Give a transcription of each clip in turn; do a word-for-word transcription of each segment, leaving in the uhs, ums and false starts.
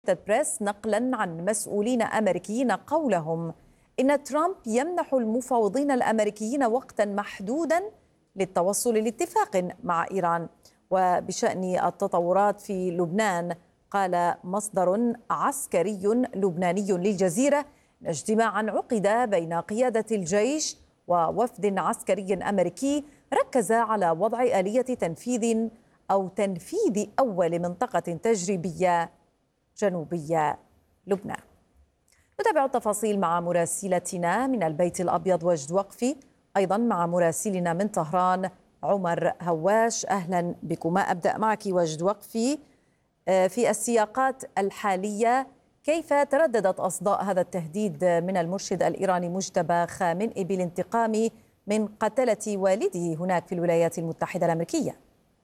بريس نقلا عن مسؤولين أمريكيين قولهم إن ترامب يمنح المفاوضين الأمريكيين وقتا محدودا للتوصل لاتفاق مع إيران. وبشأن التطورات في لبنان، قال مصدر عسكري لبناني للجزيرة إن اجتماعا عقد بين قيادة الجيش ووفد عسكري أمريكي ركز على وضع آلية تنفيذ أو تنفيذ أول منطقة تجريبية جنوبية لبنان. نتابع التفاصيل مع مراسلتنا من البيت الأبيض وجد وقفي، أيضا مع مراسلنا من طهران عمر هواش. أهلا بكما. أبدأ معك وجد وقفي، في السياقات الحالية كيف ترددت أصداء هذا التهديد من المرشد الإيراني مجتبى خامنئي بالانتقام من قتلة والده هناك في الولايات المتحدة الأمريكية؟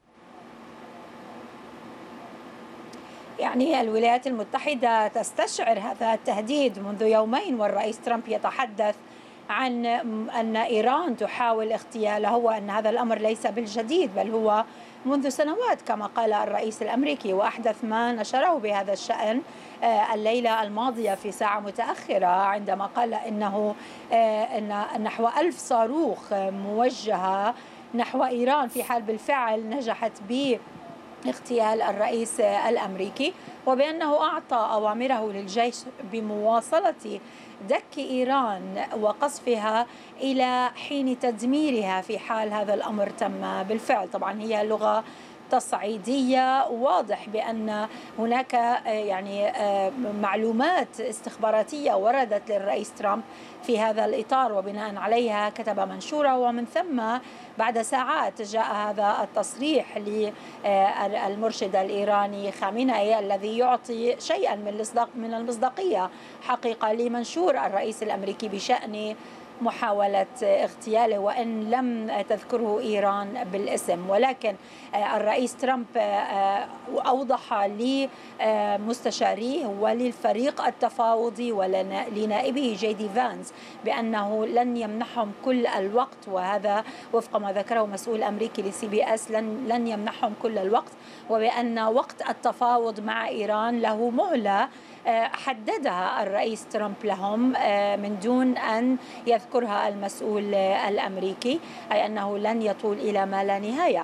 يعني الولايات المتحدة تستشعر هذا التهديد منذ يومين، والرئيس ترامب يتحدث عن أن إيران تحاول اغتياله، وأن هذا الأمر ليس بالجديد بل هو منذ سنوات كما قال الرئيس الأمريكي. وأحدث ما نشره بهذا الشأن الليلة الماضية في ساعة متأخرة عندما قال إنه إن نحو ألف صاروخ موجهة نحو إيران في حال بالفعل نجحت ب اغتيال الرئيس الأمريكي، وبأنه أعطى أوامره للجيش بمواصلة دك إيران وقصفها إلى حين تدميرها في حال هذا الأمر تم بالفعل. طبعا هي لغة تصعيدية، واضح بأن هناك يعني معلومات استخباراتية وردت للرئيس ترامب في هذا الإطار، وبناء عليها كتب منشورة، ومن ثم بعد ساعات جاء هذا التصريح للمرشد الإيراني خامنئي الذي يعطي شيئا من المصداقية حقيقة لمنشور الرئيس الأمريكي بشأن محاولة اغتياله، وإن لم تذكره إيران بالاسم. ولكن الرئيس ترامب أوضح لمستشاريه وللفريق التفاوضي ولنائبه جي دي فانس بأنه لن يمنحهم كل الوقت، وهذا وفق ما ذكره مسؤول أمريكي لسي بي اس، لن, لن يمنحهم كل الوقت، وبأن وقت التفاوض مع إيران له مهلة حددها الرئيس ترامب لهم من دون أن يذكرها المسؤول الأمريكي، أي أنه لن يطول إلى ما لا نهاية.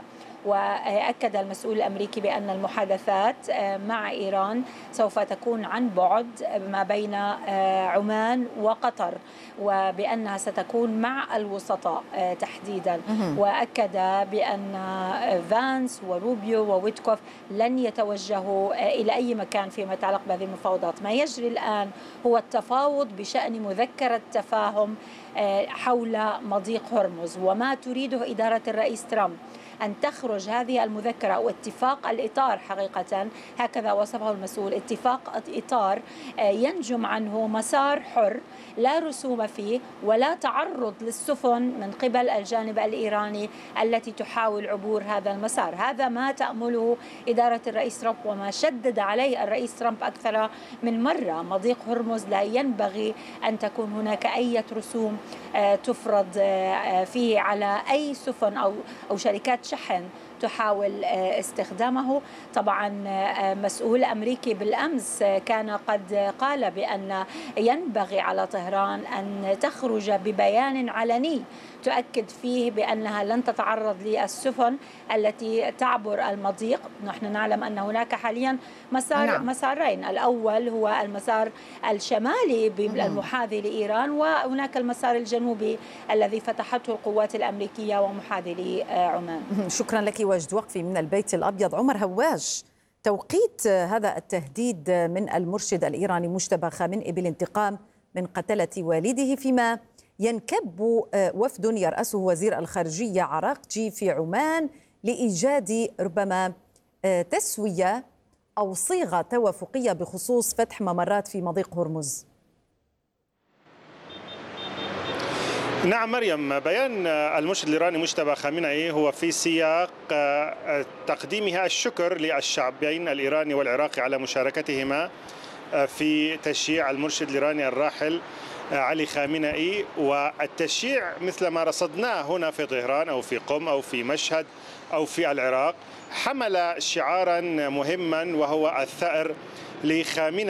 وأكد المسؤول الأمريكي بأن المحادثات مع إيران سوف تكون عن بعد ما بين عمان وقطر، وبأنها ستكون مع الوسطاء تحديدا. وأكد بأن فانس وروبيو وويتكوف لن يتوجهوا إلى أي مكان فيما يتعلق بهذه المفاوضات. ما يجري الآن هو التفاوض بشأن مذكرة تفاهم حول مضيق هرمز، وما تريده إدارة الرئيس ترامب أن تخرج هذه المذكرة أو اتفاق الإطار، حقيقة هكذا وصفه المسؤول، اتفاق إطار ينجم عنه مسار حر لا رسوم فيه ولا تعرض للسفن من قبل الجانب الإيراني التي تحاول عبور هذا المسار. هذا ما تأمله إدارة الرئيس ترامب وما شدد عليه الرئيس ترامب أكثر من مرة. مضيق هرمز لا ينبغي أن تكون هناك أي رسوم تفرض فيه على أي سفن أو أو شركات شحن تحاول استخدامه. طبعا مسؤول أمريكي بالأمس كان قد قال بأن ينبغي على طهران أن تخرج ببيان علني تؤكد فيه بأنها لن تتعرض للسفن التي تعبر المضيق. نحن نعلم أن هناك حاليا مسار نعم. مسارين، الأول هو المسار الشمالي المحاذي لإيران، وهناك المسار الجنوبي الذي فتحته القوات الأمريكية ومحاذي لعمان. شكرا لك وجد وقفي من البيت الأبيض. عمر هواش، توقيت هذا التهديد من المرشد الإيراني مجتبى خامنئي بالانتقام من قتلة والده، فيما ينكب وفد يرأسه وزير الخارجية عراقجي في عمان لإيجاد ربما تسوية أو صيغة توافقية بخصوص فتح ممرات في مضيق هرمز. نعم مريم، بيان المرشد الإيراني مجتبى خامنئي هو في سياق تقديمها الشكر للشعبين الإيراني والعراقي على مشاركتهما في تشييع المرشد الإيراني الراحل علي خامنئي. والتشييع مثل ما رصدناه هنا في طهران أو في قم أو في مشهد أو في العراق حمل شعارا مهما وهو الثأر لخامنئي.